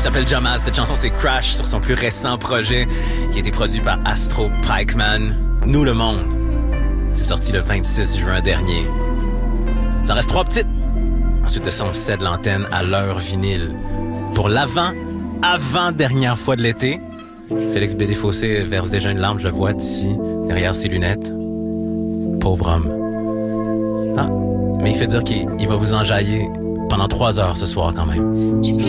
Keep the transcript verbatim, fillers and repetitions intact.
s'appelle Jamal. Cette chanson, c'est Crash sur son plus récent projet qui a été produit par Astro Pikeman. Nous, le monde. C'est sorti le vingt-six juin dernier. Ça en reste trois petites. Ensuite de ça, on cède l'antenne à l'heure vinyle. Pour l'avant, avant-dernière fois de l'été, Félix Bédé-Fossé verse déjà une larme, je le vois d'ici, derrière ses lunettes. Pauvre homme. Ah, mais il fait dire qu'il il va vous enjailler pendant trois heures ce soir quand même.